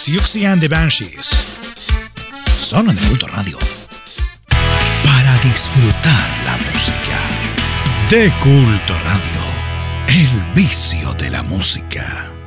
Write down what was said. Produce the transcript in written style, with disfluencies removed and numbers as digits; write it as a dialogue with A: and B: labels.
A: Siouxsie and the Banshees. Son en el Culto Radio. Para disfrutar la música. De Culto Radio. El vicio de la música.